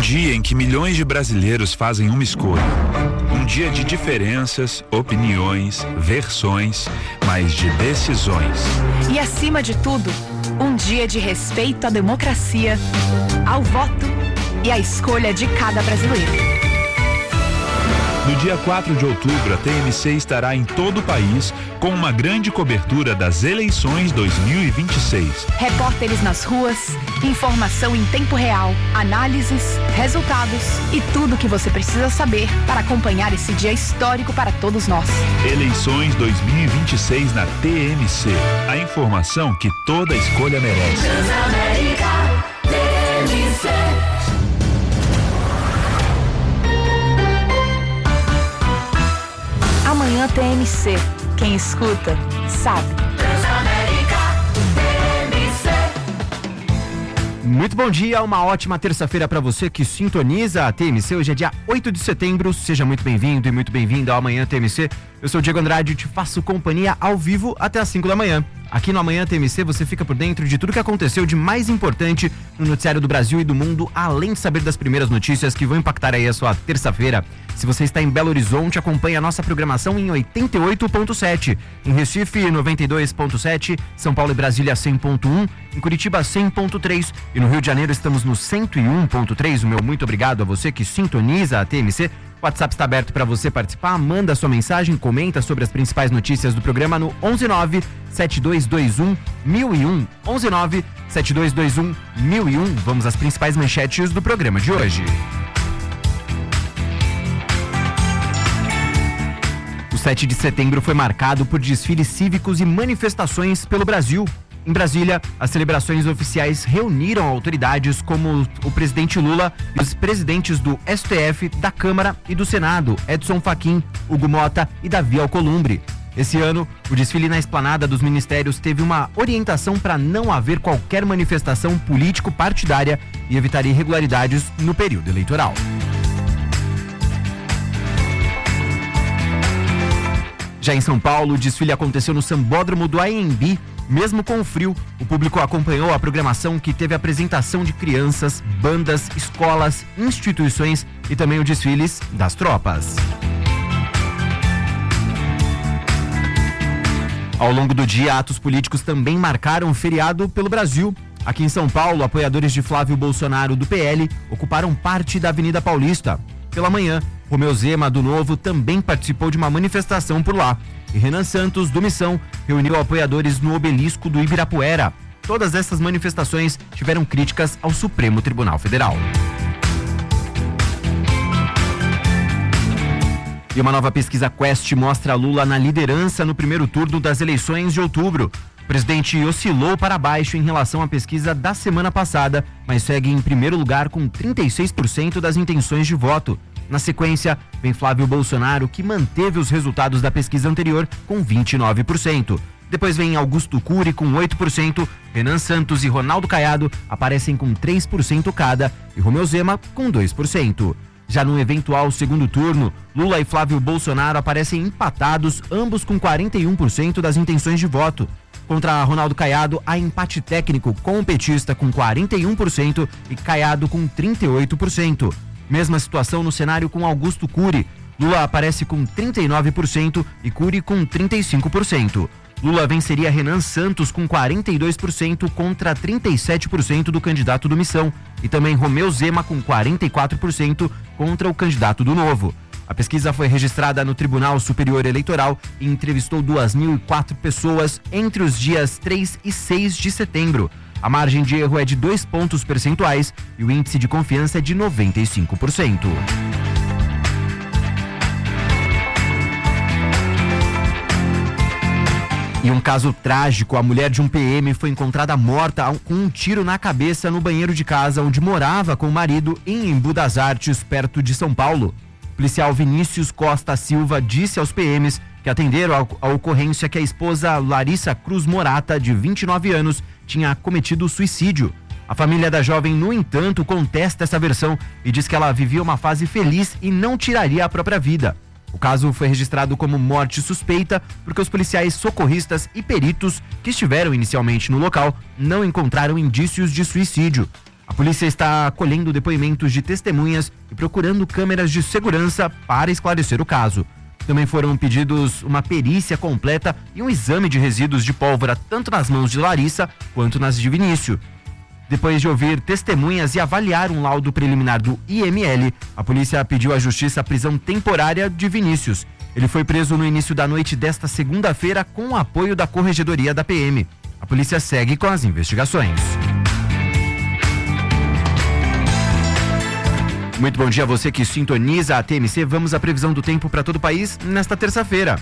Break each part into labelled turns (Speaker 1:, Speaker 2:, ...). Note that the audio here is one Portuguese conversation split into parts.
Speaker 1: dia em que milhões de brasileiros fazem uma escolha. Um dia de diferenças, opiniões, versões, mas de decisões.
Speaker 2: E acima de tudo, um dia de respeito à democracia, ao voto e à escolha de cada brasileiro.
Speaker 1: No dia 4 de outubro, a TMC estará em todo o país com uma grande cobertura das eleições 2026.
Speaker 2: Repórteres nas ruas, informação em tempo real, análises, resultados e tudo o que você precisa saber para acompanhar esse dia histórico para todos nós.
Speaker 1: Eleições 2026 na TMC. A informação que toda escolha merece.
Speaker 3: Transamérica, TMC.
Speaker 2: Amanhã TMC. Quem escuta, sabe.
Speaker 3: Transamérica, TMC.
Speaker 4: Muito bom dia, uma ótima terça-feira para você que sintoniza a TMC. Hoje é dia 8 de setembro, seja muito bem-vindo e muito bem-vinda ao Amanhã TMC. Eu sou o Diego Andrade e te faço companhia ao vivo até às 5 da manhã. Aqui no Amanhã TMC você fica por dentro de tudo que aconteceu de mais importante no noticiário do Brasil e do mundo, além de saber das primeiras notícias que vão impactar aí a sua terça-feira. Se você está em Belo Horizonte, acompanhe a nossa programação em 88.7, em Recife 92.7, São Paulo e Brasília 100.1, em Curitiba 100.3 e no Rio de Janeiro estamos no 101.3. O meu muito obrigado a você que sintoniza a TMC. O WhatsApp está aberto para você participar, manda sua mensagem, comenta sobre as principais notícias do programa no 119-7221-1001, 119-7221-1001. Vamos às principais manchetes do programa de hoje. O 7 de setembro foi marcado por desfiles cívicos e manifestações pelo Brasil. Em Brasília, as celebrações oficiais reuniram autoridades como o presidente Lula e os presidentes do STF, da Câmara e do Senado, Edson Fachin, Hugo Mota e Davi Alcolumbre. Esse ano, o desfile na esplanada dos ministérios teve uma orientação para não haver qualquer manifestação político-partidária e evitar irregularidades no período eleitoral. Já em São Paulo, o desfile aconteceu no Sambódromo do AMB. Mesmo com o frio, o público acompanhou a programação que teve apresentação de crianças, bandas, escolas, instituições e também os desfiles das tropas. Ao longo do dia, atos políticos também marcaram o feriado pelo Brasil. Aqui em São Paulo, apoiadores de Flávio Bolsonaro do PL ocuparam parte da Avenida Paulista. Pela manhã, Romeu Zema do Novo também participou de uma manifestação por lá. E Renan Santos, do Missão, reuniu apoiadores no obelisco do Ibirapuera. Todas essas manifestações tiveram críticas ao Supremo Tribunal Federal. E uma nova pesquisa Quest mostra Lula na liderança no primeiro turno das eleições de outubro. O presidente oscilou para baixo em relação à pesquisa da semana passada, mas segue em primeiro lugar com 36% das intenções de voto. Na sequência, vem Flávio Bolsonaro, que manteve os resultados da pesquisa anterior com 29%. Depois vem Augusto Cury com 8%, Renan Santos e Ronaldo Caiado aparecem com 3% cada e Romeu Zema com 2%. Já no eventual segundo turno, Lula e Flávio Bolsonaro aparecem empatados, ambos com 41% das intenções de voto. Contra Ronaldo Caiado, há empate técnico com o petista com 41% e Caiado com 38%. Mesma situação no cenário com Augusto Cury. Lula aparece com 39% e Cury com 35%. Lula venceria Renan Santos com 42% contra 37% do candidato do Missão. E também Romeu Zema com 44% contra o candidato do Novo. A pesquisa foi registrada no Tribunal Superior Eleitoral e entrevistou 2.004 pessoas entre os dias 3 e 6 de setembro. A margem de erro é de 2 pontos percentuais e o índice de confiança é de 95%. E um caso trágico, a mulher de um PM foi encontrada morta com um tiro na cabeça no banheiro de casa onde morava com o marido em Embu das Artes, perto de São Paulo. O policial Vinícius Costa Silva disse aos PMs que atenderam a ocorrência que a esposa Larissa Cruz Morata, de 29 anos, tinha cometido suicídio. A família da jovem, no entanto, contesta essa versão e diz que ela vivia uma fase feliz e não tiraria a própria vida. O caso foi registrado como morte suspeita porque os policiais socorristas e peritos que estiveram inicialmente no local não encontraram indícios de suicídio. A polícia está colhendo depoimentos de testemunhas e procurando câmeras de segurança para esclarecer o caso. Também foram pedidos uma perícia completa e um exame de resíduos de pólvora, tanto nas mãos de Larissa quanto nas de Vinícius. Depois de ouvir testemunhas e avaliar um laudo preliminar do IML, a polícia pediu à justiça a prisão temporária de Vinícius. Ele foi preso no início da noite desta segunda-feira com o apoio da Corregedoria da PM. A polícia segue com as investigações. Muito bom dia a você que sintoniza a TMC. Vamos à previsão do tempo para todo o país nesta terça-feira.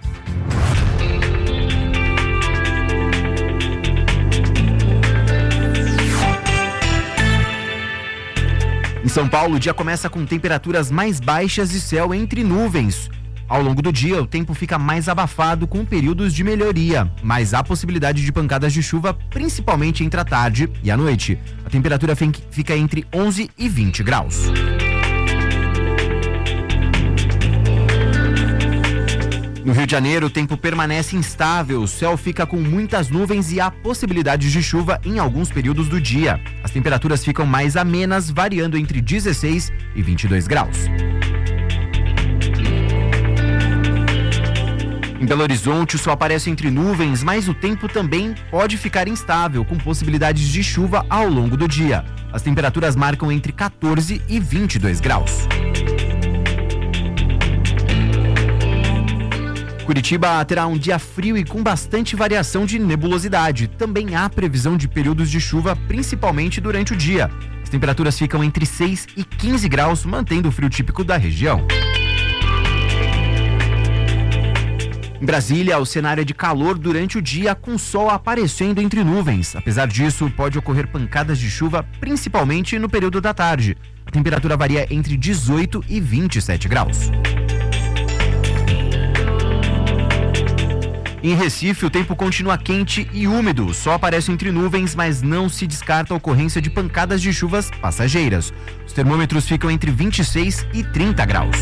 Speaker 4: Em São Paulo, o dia começa com temperaturas mais baixas e céu entre nuvens. Ao longo do dia, o tempo fica mais abafado com períodos de melhoria, mas há possibilidade de pancadas de chuva, principalmente entre a tarde e a noite. A temperatura fica entre 11 e 20 graus. No Rio de Janeiro, o tempo permanece instável, o céu fica com muitas nuvens e há possibilidade de chuva em alguns períodos do dia. As temperaturas ficam mais amenas, variando entre 16 e 22 graus. Em Belo Horizonte, o sol aparece entre nuvens, mas o tempo também pode ficar instável, com possibilidades de chuva ao longo do dia. As temperaturas marcam entre 14 e 22 graus. Curitiba terá um dia frio e com bastante variação de nebulosidade. Também há previsão de períodos de chuva, principalmente durante o dia. As temperaturas ficam entre 6 e 15 graus, mantendo o frio típico da região. Em Brasília, o cenário é de calor durante o dia, com sol aparecendo entre nuvens. Apesar disso, pode ocorrer pancadas de chuva, principalmente no período da tarde. A temperatura varia entre 18 e 27 graus. Em Recife, o tempo continua quente e úmido. O sol aparece entre nuvens, mas não se descarta a ocorrência de pancadas de chuvas passageiras. Os termômetros ficam entre 26 e 30 graus.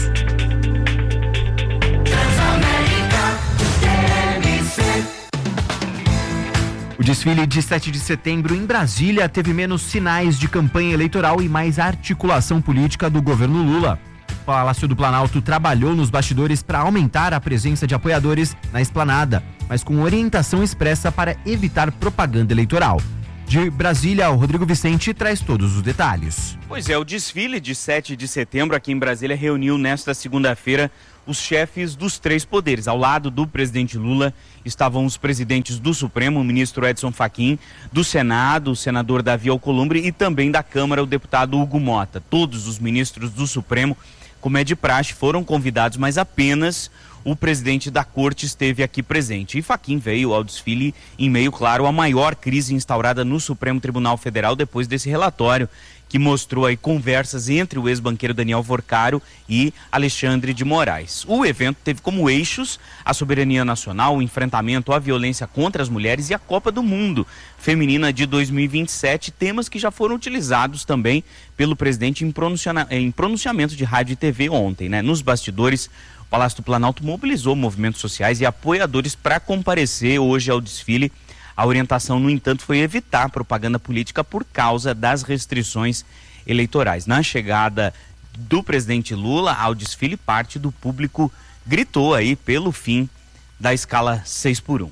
Speaker 4: O desfile de 7 de setembro em Brasília teve menos sinais de campanha eleitoral e mais articulação política do governo Lula. O Palácio do Planalto trabalhou nos bastidores para aumentar a presença de apoiadores na esplanada, mas com orientação expressa para evitar propaganda eleitoral. De Brasília, o Rodrigo Vicente traz todos os detalhes.
Speaker 5: Pois é, o desfile de 7 de setembro aqui em Brasília reuniu nesta segunda-feira os chefes dos três poderes. Ao lado do presidente Lula estavam os presidentes do Supremo, o ministro Edson Fachin, do Senado, o senador Davi Alcolumbre e também da Câmara, o deputado Hugo Mota. Todos os ministros do Supremo, como é de praxe, foram convidados, mas apenas o presidente da corte esteve aqui presente. E Fachin veio ao desfile em meio, claro, à maior crise instaurada no Supremo Tribunal Federal depois desse relatório que mostrou aí conversas entre o ex-banqueiro Daniel Vorcaro e Alexandre de Moraes. O evento teve como eixos a soberania nacional, o enfrentamento à violência contra as mulheres e a Copa do Mundo Feminina de 2027, temas que já foram utilizados também pelo presidente em pronunciamento de rádio e TV ontem, né? Nos bastidores, o Palácio do Planalto mobilizou movimentos sociais e apoiadores para comparecer hoje ao desfile. A orientação, no entanto, foi evitar propaganda política por causa das restrições eleitorais. Na chegada do presidente Lula ao desfile, parte do público gritou aí pelo fim da escala 6x1.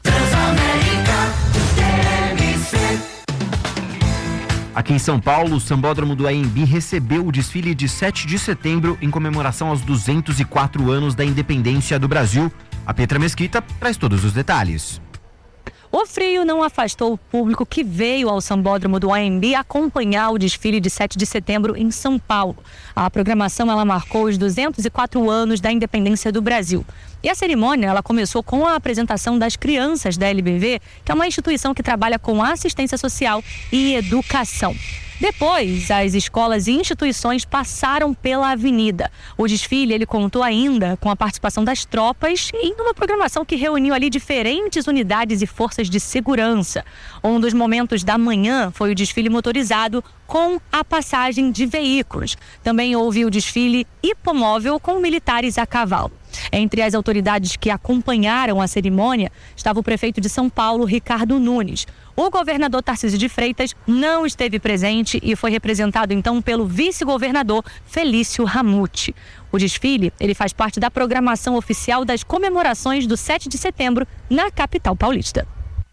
Speaker 4: Aqui em São Paulo, o Sambódromo do AMB recebeu o desfile de 7 de setembro em comemoração aos 204 anos da independência do Brasil. A Petra Mesquita traz todos os detalhes.
Speaker 6: O frio não afastou o público que veio ao Sambódromo do AMB acompanhar o desfile de 7 de setembro em São Paulo. A programação ela marcou os 204 anos da independência do Brasil. E a cerimônia ela começou com a apresentação das crianças da LBV, que é uma instituição que trabalha com assistência social e educação. Depois, as escolas e instituições passaram pela avenida. O desfile ele contou ainda com a participação das tropas em uma programação que reuniu ali diferentes unidades e forças de segurança. Um dos momentos da manhã foi o desfile motorizado com a passagem de veículos. Também houve o desfile hipomóvel com militares a cavalo. Entre as autoridades que acompanharam a cerimônia estava o prefeito de São Paulo, Ricardo Nunes. O governador Tarcísio de Freitas não esteve presente e foi representado então pelo vice-governador Felício Ramute. O desfile, ele faz parte da programação oficial das comemorações do 7 de setembro na capital paulista.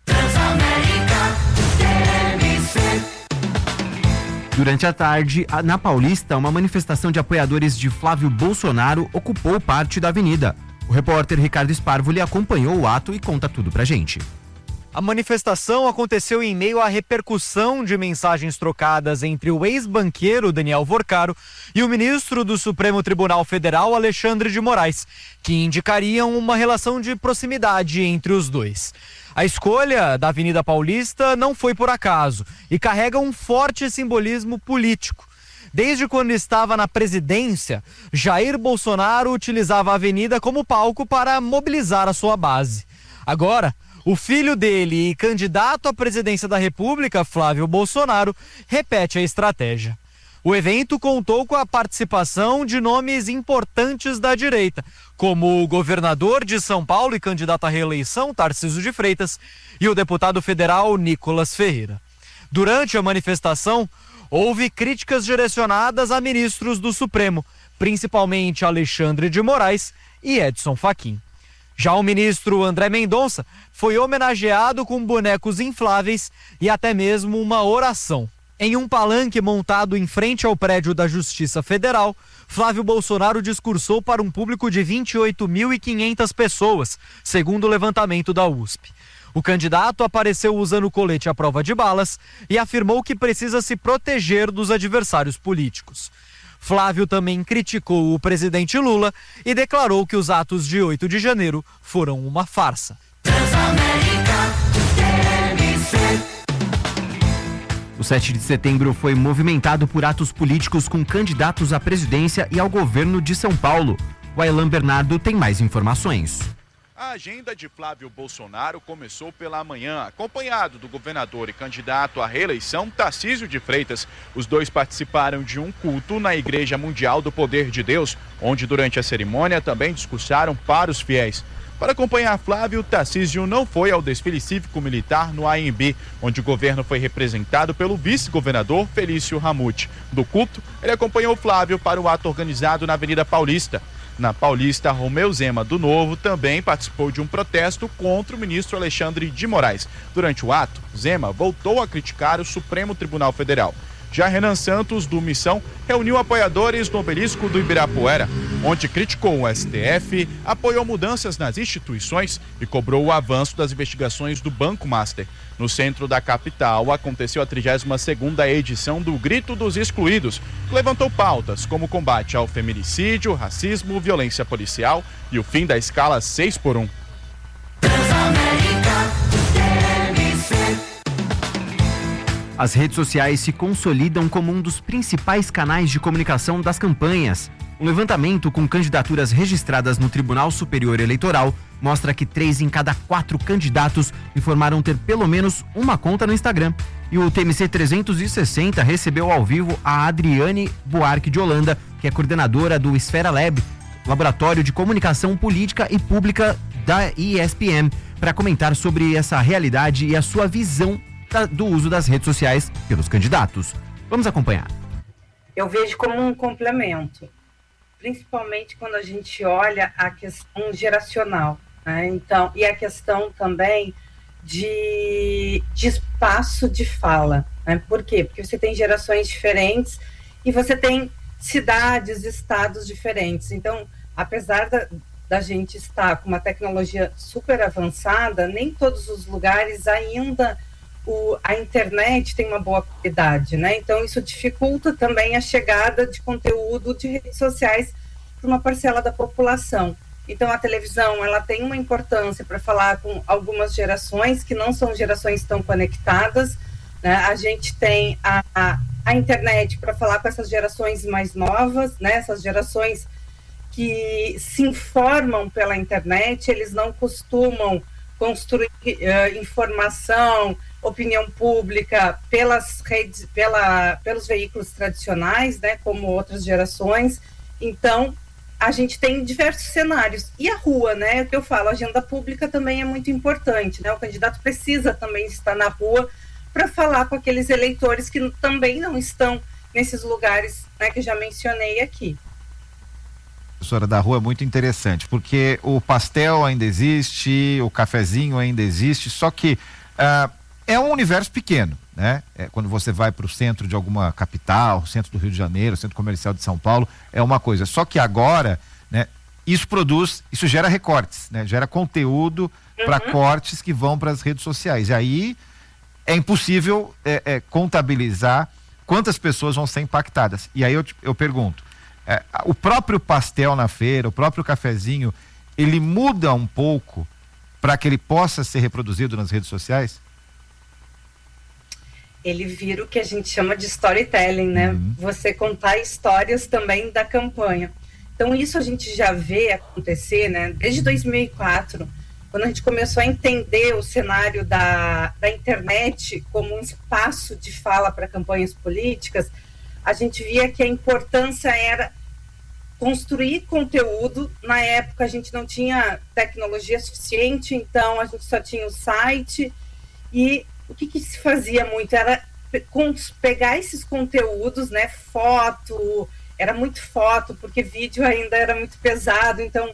Speaker 4: Durante a tarde, na Paulista, uma manifestação de apoiadores de Flávio Bolsonaro ocupou parte da avenida. O repórter Ricardo Sparvoli acompanhou o ato e conta tudo pra gente.
Speaker 7: A manifestação aconteceu em meio à repercussão de mensagens trocadas entre o ex-banqueiro Daniel Vorcaro e o ministro do Supremo Tribunal Federal, Alexandre de Moraes, que indicariam uma relação de proximidade entre os dois. A escolha da Avenida Paulista não foi por acaso e carrega um forte simbolismo político. Desde quando estava na presidência, Jair Bolsonaro utilizava a avenida como palco para mobilizar a sua base. Agora, o filho dele e candidato à presidência da República, Flávio Bolsonaro, repete a estratégia. O evento contou com a participação de nomes importantes da direita, como o governador de São Paulo e candidato à reeleição, Tarcísio de Freitas, e o deputado federal Nicolas Ferreira. Durante a manifestação, houve críticas direcionadas a ministros do Supremo, principalmente Alexandre de Moraes e Edson Fachin. Já o ministro André Mendonça foi homenageado com bonecos infláveis e até mesmo uma oração. Em um palanque montado em frente ao prédio da Justiça Federal, Flávio Bolsonaro discursou para um público de 28.500 pessoas, segundo o levantamento da USP. O candidato apareceu usando colete à prova de balas e afirmou que precisa se proteger dos adversários políticos. Flávio também criticou o presidente Lula e declarou que os atos de 8 de janeiro foram uma farsa.
Speaker 4: O 7 de setembro foi movimentado por atos políticos com candidatos à presidência e ao governo de São Paulo. O Ailan Bernardo tem mais informações.
Speaker 8: A agenda de Flávio Bolsonaro começou pela manhã, acompanhado do governador e candidato à reeleição, Tarcísio de Freitas. Os dois participaram de um culto na Igreja Mundial do Poder de Deus, onde durante a cerimônia também discursaram para os fiéis. Para acompanhar Flávio, Tarcísio não foi ao desfile cívico-militar no AMB, onde o governo foi representado pelo vice-governador Felício Ramute. Do culto, ele acompanhou Flávio para o ato organizado na Avenida Paulista. Na Paulista, Romeu Zema, do Novo, também participou de um protesto contra o ministro Alexandre de Moraes. Durante o ato, Zema voltou a criticar o Supremo Tribunal Federal. Já Renan Santos, do Missão, reuniu apoiadores no obelisco do Ibirapuera, onde criticou o STF, apoiou mudanças nas instituições e cobrou o avanço das investigações do Banco Master. No centro da capital, aconteceu a 32ª edição do Grito dos Excluídos, que levantou pautas como o combate ao feminicídio, racismo, violência policial e o fim da escala 6x1.
Speaker 4: As redes sociais se consolidam como um dos principais canais de comunicação das campanhas. Um levantamento com candidaturas registradas no Tribunal Superior Eleitoral mostra que 3 em cada 4 candidatos informaram ter pelo menos uma conta no Instagram. E o TMC 360 recebeu ao vivo a Adriane Buarque de Holanda, que é coordenadora do Esfera Lab, Laboratório de Comunicação Política e Pública da ESPM, para comentar sobre essa realidade e a sua visão do uso das redes sociais pelos candidatos. Vamos acompanhar.
Speaker 9: Eu vejo como um complemento, principalmente quando a gente olha a questão geracional, né? Então, e a questão também de espaço de fala, né? Por quê? Porque você tem gerações diferentes e você tem cidades, estados diferentes. Então, apesar da gente estar com uma tecnologia super avançada, nem todos os lugares ainda a internet tem uma boa qualidade, né? Então isso dificulta também a chegada de conteúdo de redes sociais para uma parcela da população. Então a televisão, ela tem uma importância para falar com algumas gerações que não são gerações tão conectadas, né? A gente tem a internet para falar com essas gerações mais novas, né? Essas gerações que se informam pela internet, eles não costumam construir informação, opinião pública pelas redes, pelos veículos tradicionais, né, como outras gerações. Então, a gente tem diversos cenários. E a rua, né? É o que eu falo, a agenda pública também é muito importante, né? O candidato precisa também estar na rua para falar com aqueles eleitores que também não estão nesses lugares, né, que eu já mencionei aqui.
Speaker 10: Professora, da rua é muito interessante, porque o pastel ainda existe, o cafezinho ainda existe, só que é um universo pequeno, né? Quando você vai para o centro de alguma capital, centro do Rio de Janeiro, centro comercial de São Paulo, é uma coisa. Só que agora, né, isso gera recortes, né? Gera conteúdo para cortes que vão para as redes sociais. E aí é impossível contabilizar quantas pessoas vão ser impactadas. E aí eu pergunto, o próprio pastel na feira, o próprio cafezinho, ele muda um pouco para que ele possa ser reproduzido nas redes sociais?
Speaker 9: Ele vira o que a gente chama de storytelling, né? Você contar histórias também da campanha. Então isso a gente já vê acontecer, né? Desde 2004, quando a gente começou a entender o cenário da internet como um espaço de fala para campanhas políticas, a gente via que a importância era construir conteúdo. Na época a gente não tinha tecnologia suficiente, então a gente só tinha o site, e o que se fazia muito era pegar esses conteúdos, né, era muito foto, porque vídeo ainda era muito pesado, então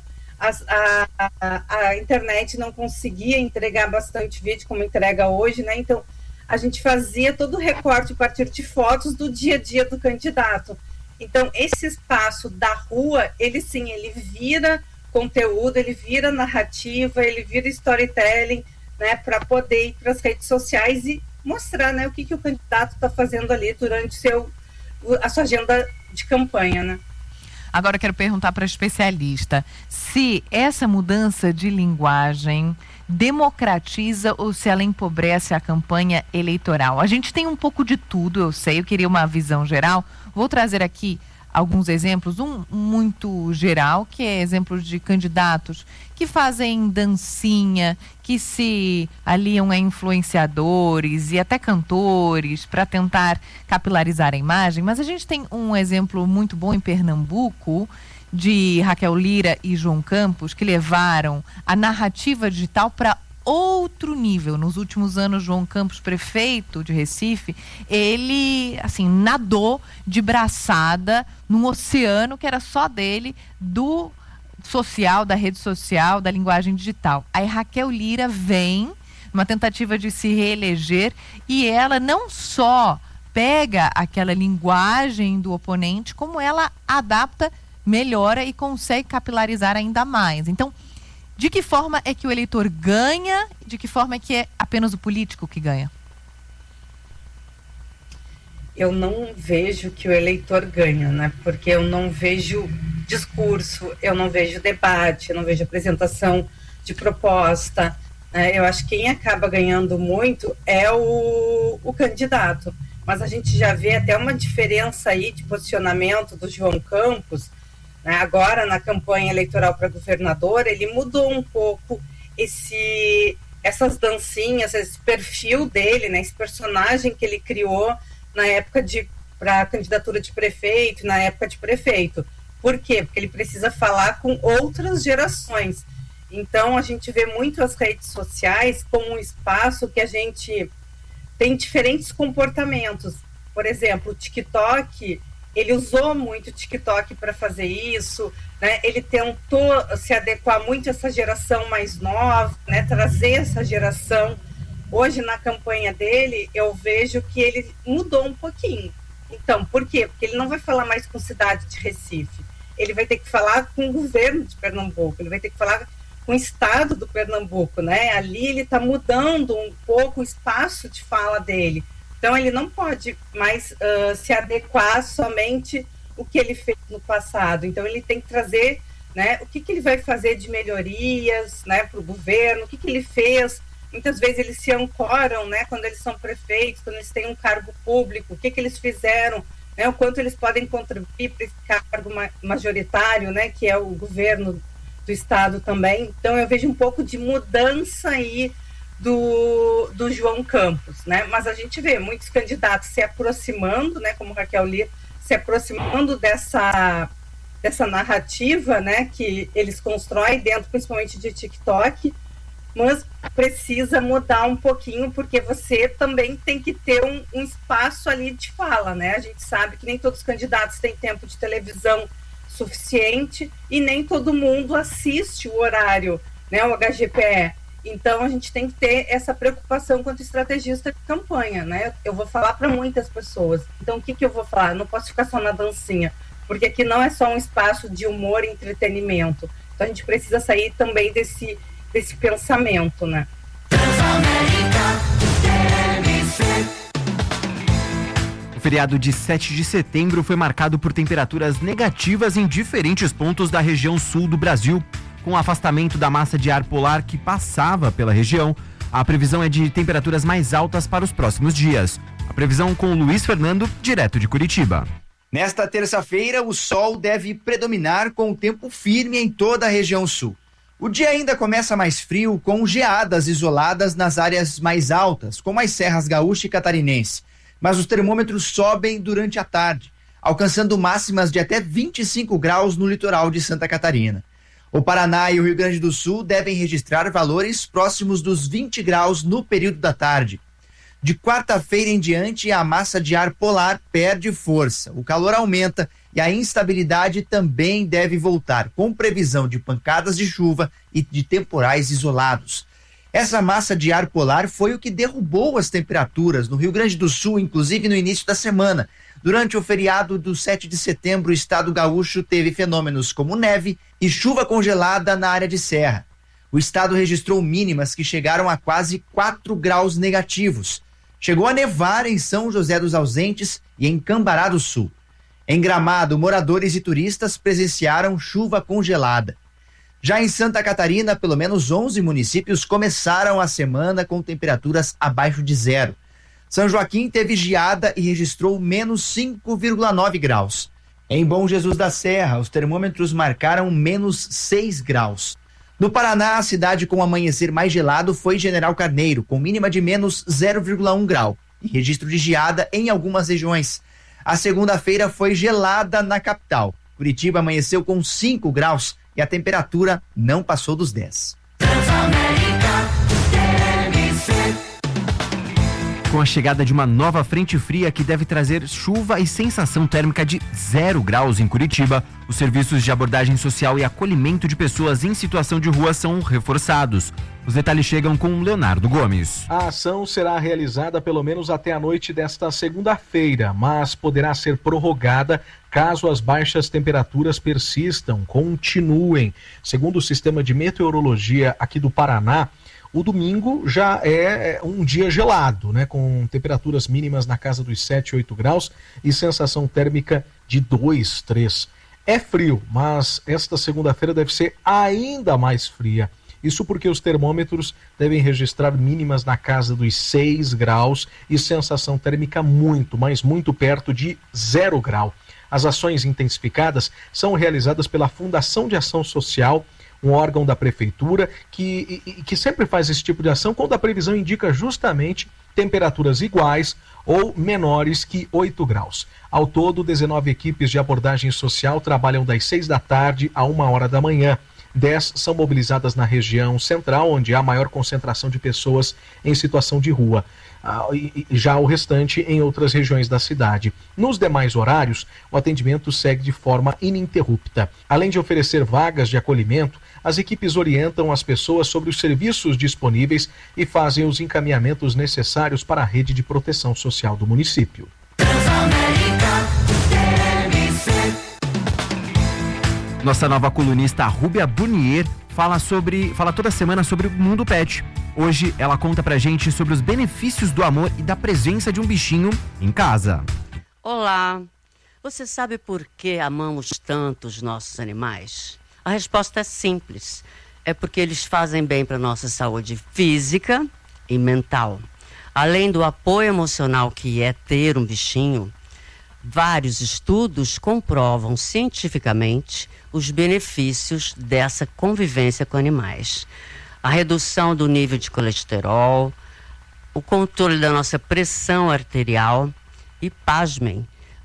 Speaker 9: a internet não conseguia entregar bastante vídeo como entrega hoje, né? Então a gente fazia todo o recorte a partir de fotos do dia a dia do candidato. Então esse espaço da rua, ele vira conteúdo, ele vira narrativa, ele vira storytelling, né, para poder ir para as redes sociais e mostrar, né, o que o candidato está fazendo ali durante a sua agenda de campanha, né?
Speaker 11: Agora eu quero perguntar para a especialista se essa mudança de linguagem democratiza ou se ela empobrece a campanha eleitoral. A gente tem um pouco de tudo, eu sei, eu queria uma visão geral. Vou trazer aqui alguns exemplos, um muito geral, que é exemplos de candidatos que fazem dancinha, que se aliam a influenciadores e até cantores para tentar capilarizar a imagem, mas a gente tem um exemplo muito bom em Pernambuco, de Raquel Lira e João Campos, que levaram a narrativa digital para outro nível. Nos últimos anos, João Campos, prefeito de Recife, ele, assim, nadou de braçada num oceano que era só dele, do social, da rede social, da linguagem digital. Aí Raquel Lira vem numa tentativa de se reeleger e ela não só pega aquela linguagem do oponente, como ela adapta, melhora e consegue capilarizar ainda mais. Então, de que forma é que o eleitor ganha? De que forma é que é apenas o político que ganha?
Speaker 9: Eu não vejo que o eleitor ganha, né? Porque eu não vejo discurso, eu não vejo debate, eu não vejo apresentação de proposta. Eu acho que quem acaba ganhando muito é o candidato. Mas a gente já vê até uma diferença aí de posicionamento do João Campos. Agora, na campanha eleitoral para governador, ele mudou um pouco essas dancinhas, esse perfil dele, né, esse personagem que ele criou na época para a candidatura de prefeito, na época de prefeito. Por quê? Porque ele precisa falar com outras gerações. Então, a gente vê muito as redes sociais como um espaço que a gente tem diferentes comportamentos. Por exemplo, o TikTok, ele usou muito o TikTok para fazer isso, né? Ele tentou se adequar muito a essa geração mais nova, né? Trazer essa geração. Hoje, na campanha dele, eu vejo que ele mudou um pouquinho. Então, por quê? Porque ele não vai falar mais com a cidade de Recife. Ele vai ter que falar com o governo de Pernambuco, ele vai ter que falar com o estado do Pernambuco, né? Ali ele está mudando um pouco o espaço de fala dele. Então, ele não pode mais se adequar somente o que ele fez no passado. Então, ele tem que trazer, né, o que ele vai fazer de melhorias, né, para o governo, o que ele fez. Muitas vezes eles se ancoram, né, quando eles são prefeitos, quando eles têm um cargo público, o que eles fizeram, né, o quanto eles podem contribuir para esse cargo majoritário, né, que é o governo do estado também. Então, eu vejo um pouco de mudança aí do João Campos, né? Mas a gente vê muitos candidatos se aproximando, né? Como Raquel Lira, se aproximando dessa narrativa, né, que eles constroem dentro, principalmente de TikTok, mas precisa mudar um pouquinho, porque você também tem que ter um espaço ali de fala, né? A gente sabe que nem todos os candidatos têm tempo de televisão suficiente e nem todo mundo assiste o horário, né, o HGPE. Então, a gente tem que ter essa preocupação quanto estrategista de campanha, né? Eu vou falar para muitas pessoas. Então, o que eu vou falar? Eu não posso ficar só na dancinha, porque aqui não é só um espaço de humor e entretenimento. Então, a gente precisa sair também desse pensamento, né?
Speaker 4: O feriado de 7 de setembro foi marcado por temperaturas negativas em diferentes pontos da região sul do Brasil. Com o afastamento da massa de ar polar que passava pela região, a previsão é de temperaturas mais altas para os próximos dias. A previsão com o Luiz Fernando, direto de Curitiba.
Speaker 12: Nesta terça-feira, o sol deve predominar com o tempo firme em toda a região sul. O dia ainda começa mais frio, com geadas isoladas nas áreas mais altas, como as serras gaúcha e catarinense. Mas os termômetros sobem durante a tarde, alcançando máximas de até 25 graus no litoral de Santa Catarina. O Paraná e o Rio Grande do Sul devem registrar valores próximos dos 20 graus no período da tarde. De quarta-feira em diante, a massa de ar polar perde força, o calor aumenta e a instabilidade também deve voltar, com previsão de pancadas de chuva e de temporais isolados. Essa massa de ar polar foi o que derrubou as temperaturas no Rio Grande do Sul, inclusive no início da semana. Durante o feriado do 7 de setembro, o estado gaúcho teve fenômenos como neve e chuva congelada na área de serra. O estado registrou mínimas que chegaram a quase 4 graus negativos. Chegou a nevar em São José dos Ausentes e em Cambará do Sul. Em Gramado, moradores e turistas presenciaram chuva congelada. Já em Santa Catarina, pelo menos 11 municípios começaram a semana com temperaturas abaixo de zero. São Joaquim teve geada e registrou menos 5,9 graus. Em Bom Jesus da Serra, os termômetros marcaram menos 6 graus. No Paraná, a cidade com o amanhecer mais gelado foi General Carneiro, com mínima de menos 0,1 grau e registro de geada em algumas regiões. A segunda-feira foi gelada na capital. Curitiba amanheceu com 5 graus e a temperatura não passou dos 10.
Speaker 4: Com a chegada de uma nova frente fria que deve trazer chuva e sensação térmica de 0 graus em Curitiba, os serviços de abordagem social e acolhimento de pessoas em situação de rua são reforçados. Os detalhes chegam com Leonardo Gomes.
Speaker 13: A ação será realizada pelo menos até a noite desta segunda-feira, mas poderá ser prorrogada caso as baixas temperaturas persistam, continuem. Segundo o sistema de meteorologia aqui do Paraná, o domingo já é um dia gelado, né? Com temperaturas mínimas na casa dos 7, 8 graus e sensação térmica de 2, 3. É frio, mas esta segunda-feira deve ser ainda mais fria. Isso porque os termômetros devem registrar mínimas na casa dos 6 graus e sensação térmica muito, mas muito perto de 0 grau. As ações intensificadas são realizadas pela Fundação de Ação Social, um órgão da prefeitura que sempre faz esse tipo de ação quando a previsão indica justamente temperaturas iguais ou menores que 8 graus. Ao todo, 19 equipes de abordagem social trabalham das 6 da tarde a 1 hora da manhã. 10 são mobilizadas na região central, onde há maior concentração de pessoas em situação de rua. E já o restante em outras regiões da cidade. Nos demais horários, o atendimento segue de forma ininterrupta. Além de oferecer vagas de acolhimento, as equipes orientam as pessoas sobre os serviços disponíveis e fazem os encaminhamentos necessários para a rede de proteção social do município.
Speaker 4: Nossa nova colunista Rúbia Burnier fala toda semana sobre o mundo pet. Hoje ela conta pra gente sobre os benefícios do amor e da presença de um bichinho em casa.
Speaker 14: Olá, você sabe por que amamos tanto os nossos animais? A resposta é simples, é porque eles fazem bem para nossa saúde física e mental. Além do apoio emocional que é ter um bichinho, vários estudos comprovam cientificamente os benefícios dessa convivência com animais. A redução do nível de colesterol, o controle da nossa pressão arterial e, pasmem,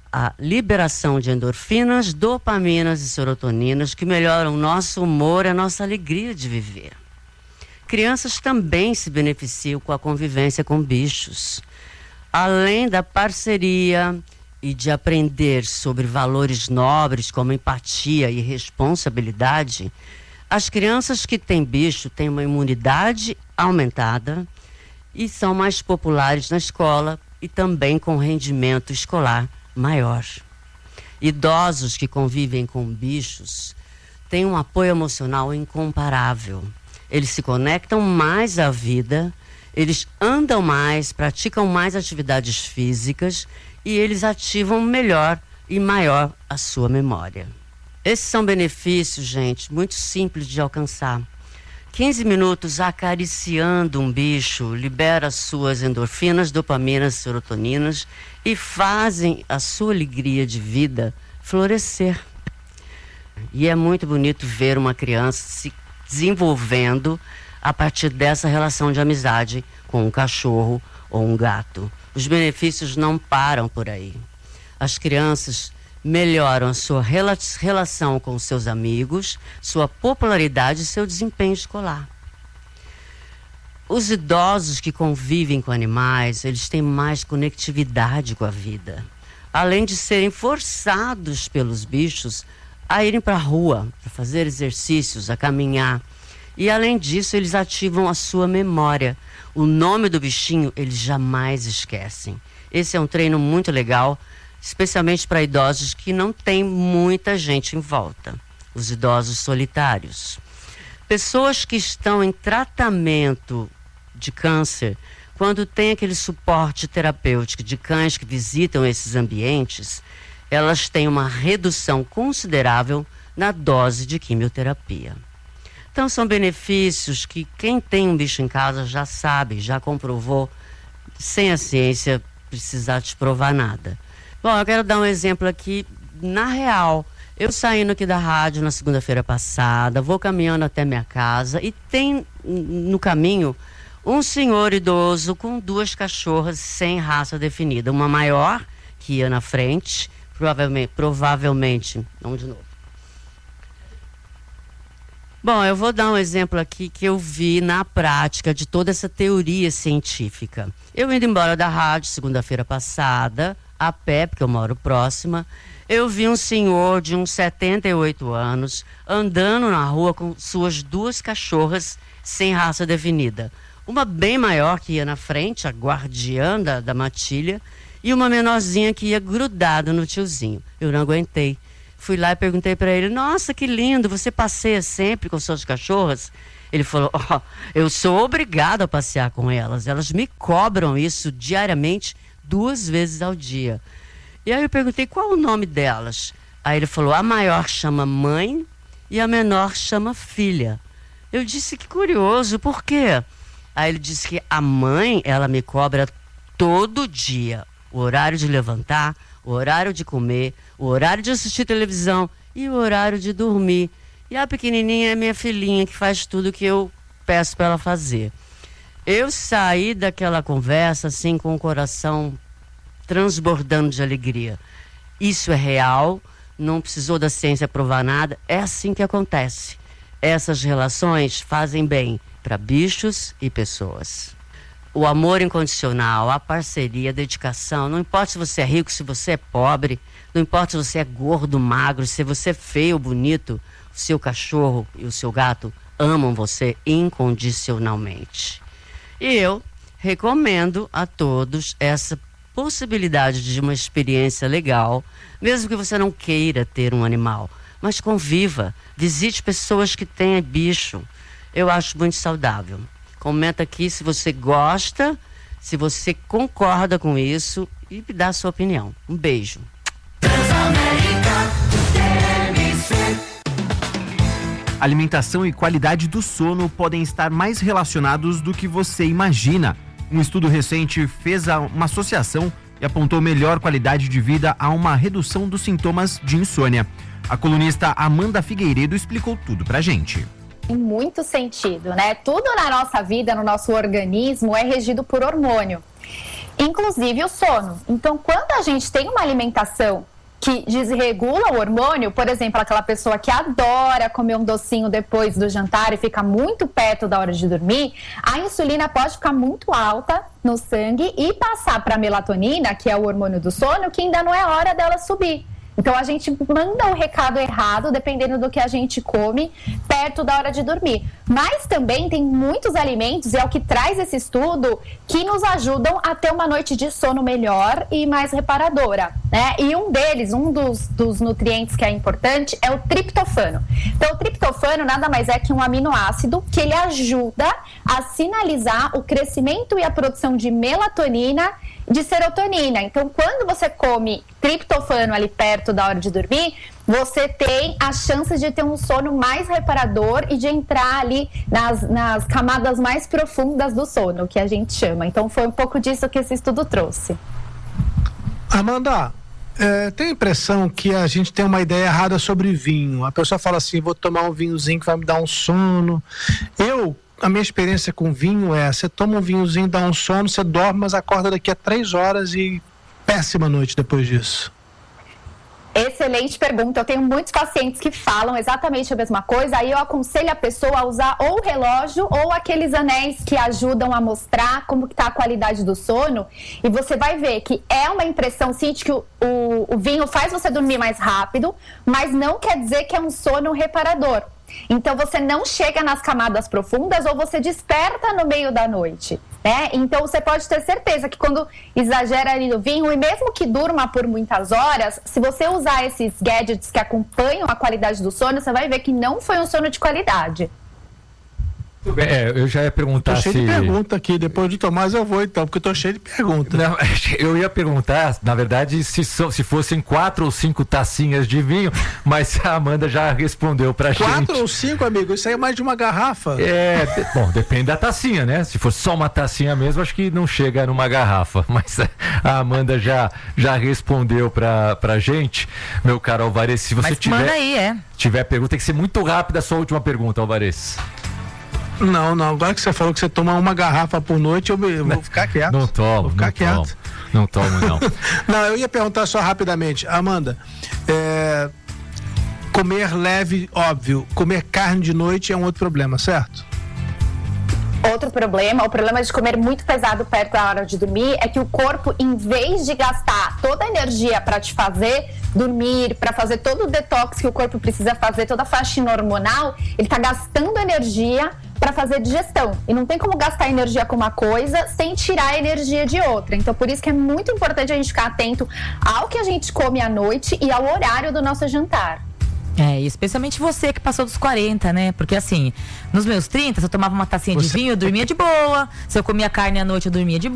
Speaker 14: a liberação de endorfinas, dopaminas e serotoninas que melhoram o nosso humor e a nossa alegria de viver. Crianças também se beneficiam com a convivência com bichos. Além da parceria e de aprender sobre valores nobres como empatia e responsabilidade, as crianças que têm bicho têm uma imunidade aumentada e são mais populares na escola e também com rendimento escolar maior. Idosos que convivem com bichos têm um apoio emocional incomparável. Eles se conectam mais à vida, eles andam mais, praticam mais atividades físicas e eles ativam melhor e maior a sua memória. Esses são benefícios, gente, muito simples de alcançar. 15 minutos acariciando um bicho libera suas endorfinas, dopaminas, serotoninas e fazem a sua alegria de vida florescer. E é muito bonito ver uma criança se desenvolvendo a partir dessa relação de amizade com um cachorro ou um gato. Os benefícios não param por aí. As crianças melhoram a sua relação com seus amigos, sua popularidade e seu desempenho escolar. Os idosos que convivem com animais, eles têm mais conectividade com a vida. Além de serem forçados pelos bichos a irem para a rua, para fazer exercícios, a caminhar. E além disso, eles ativam a sua memória. O nome do bichinho, eles jamais esquecem. Esse é um treino muito legal, especialmente para idosos que não tem muita gente em volta. Os idosos solitários. Pessoas que estão em tratamento de câncer, quando tem aquele suporte terapêutico de cães que visitam esses ambientes, elas têm uma redução considerável na dose de quimioterapia. Então são benefícios que quem tem um bicho em casa já sabe, já comprovou, sem a ciência precisar te provar nada. Bom, eu quero dar um exemplo aqui, na real. Eu saindo aqui da rádio na segunda-feira passada, vou caminhando até minha casa e tem no caminho um senhor idoso com 2 cachorras sem raça definida. Uma maior, que ia na frente, provavelmente, vamos de novo. Bom, eu vou dar um exemplo aqui que eu vi na prática de toda essa teoria científica. Eu indo embora da rádio segunda-feira passada, a pé, porque eu moro próxima, eu vi um senhor de uns 78 anos andando na rua com suas 2 cachorras sem raça definida. Uma bem maior que ia na frente, a guardiã da matilha, e uma menorzinha que ia grudada no tiozinho. Eu não aguentei. Fui lá e perguntei para ele: nossa, que lindo, você passeia sempre com suas cachorras? Ele falou: eu sou obrigado a passear com elas. Elas me cobram isso diariamente, 2 vezes ao dia. E aí eu perguntei qual o nome delas. Aí ele falou: a maior chama mãe e a menor chama filha. Eu disse: que curioso, por quê? Aí ele disse que a mãe, ela me cobra todo dia. O horário de levantar, o horário de comer, o horário de assistir televisão e o horário de dormir. E a pequenininha é minha filhinha, que faz tudo que eu peço para ela fazer. Eu saí daquela conversa assim com o coração transbordando de alegria. Isso é real, não precisou da ciência provar nada, é assim que acontece. Essas relações fazem bem para bichos e pessoas. O amor incondicional, a parceria, a dedicação, não importa se você é rico, se você é pobre, não importa se você é gordo, magro, se você é feio ou bonito, o seu cachorro e o seu gato amam você incondicionalmente. E eu recomendo a todos essa possibilidade de uma experiência legal, mesmo que você não queira ter um animal, mas conviva, visite pessoas que têm bicho. Eu acho muito saudável. Comenta aqui se você gosta, se você concorda com isso e me dá a sua opinião. Um beijo.
Speaker 4: Alimentação e qualidade do sono podem estar mais relacionados do que você imagina. Um estudo recente fez uma associação e apontou melhor qualidade de vida a uma redução dos sintomas de insônia. A colunista Amanda Figueiredo explicou tudo pra gente.
Speaker 15: Em muito sentido, né? Tudo na nossa vida, no nosso organismo, é regido por hormônio. inclusive o sono. Então, quando a gente tem uma alimentação que desregula o hormônio, por exemplo, aquela pessoa que adora comer um docinho depois do jantar e fica muito perto da hora de dormir, a insulina pode ficar muito alta no sangue e passar para a melatonina, que é o hormônio do sono, que ainda não é hora dela subir. Então, a gente manda o recado errado, dependendo do que a gente come, perto da hora de dormir. Mas também tem muitos alimentos, e é o que traz esse estudo, que nos ajudam a ter uma noite de sono melhor e mais reparadora, né? E um deles, um dos nutrientes que é importante, é o triptofano. Então, o triptofano nada mais é que um aminoácido que ele ajuda a sinalizar o crescimento e a produção de melatonina, de serotonina. Então, quando você come triptofano ali perto da hora de dormir, você tem a chance de ter um sono mais reparador e de entrar ali nas camadas mais profundas do sono, que a gente chama. Então, foi um pouco disso que esse estudo trouxe.
Speaker 16: Amanda, tem a impressão que a gente tem uma ideia errada sobre vinho. A pessoa fala assim, vou tomar um vinhozinho que vai me dar um sono. A minha experiência com vinho você toma um vinhozinho, dá um sono, você dorme, mas acorda daqui a 3 horas e péssima noite depois disso.
Speaker 15: Excelente pergunta. Eu tenho muitos pacientes que falam exatamente a mesma coisa. Aí eu aconselho a pessoa a usar ou o relógio ou aqueles anéis que ajudam a mostrar como que está a qualidade do sono. E você vai ver que é uma impressão, sim, de que o vinho faz você dormir mais rápido, mas não quer dizer que é um sono reparador. Então você não chega nas camadas profundas ou você desperta no meio da noite, né? Então você pode ter certeza que quando exagera ali no vinho, e mesmo que durma por muitas horas, se você usar esses gadgets que acompanham a qualidade do sono, você vai ver que não foi um sono de qualidade.
Speaker 17: Eu já ia perguntar
Speaker 16: tô cheio de pergunta aqui, depois de Tomás eu vou então, porque eu tô cheio de perguntas.
Speaker 17: Não, eu ia perguntar, na verdade, se fossem 4 ou 5 tacinhas de vinho, mas a Amanda já respondeu pra gente.
Speaker 16: 4 ou 5, amigo? Isso aí é mais de uma garrafa.
Speaker 17: Bom, depende da tacinha, né? Se for só uma tacinha mesmo, acho que não chega numa garrafa, mas a Amanda já respondeu pra gente. Meu caro Alvarez, se você tiver pergunta, tem que ser muito rápida a sua última pergunta, Alvarez.
Speaker 16: Não, agora que você falou que você toma uma garrafa por noite, eu vou ficar quieto.
Speaker 17: Não tomo,
Speaker 16: vou ficar quieto.
Speaker 17: Não tomo, não.
Speaker 16: Não, eu ia perguntar só rapidamente, Amanda, comer leve, óbvio, comer carne de noite é um outro problema, certo?
Speaker 15: Outro problema, o problema de comer muito pesado perto da hora de dormir é que o corpo, em vez de gastar toda a energia para te fazer dormir, para fazer todo o detox que o corpo precisa fazer, toda a faxina hormonal, ele está gastando energia para fazer digestão. E não tem como gastar energia com uma coisa sem tirar a energia de outra. Então, por isso que é muito importante a gente ficar atento ao que a gente come à noite e ao horário do nosso jantar.
Speaker 18: Especialmente você que passou dos 40, né? Porque assim, nos meus 30, se eu tomava uma tacinha de vinho, eu dormia de boa. Se eu comia carne à noite, eu dormia de boa.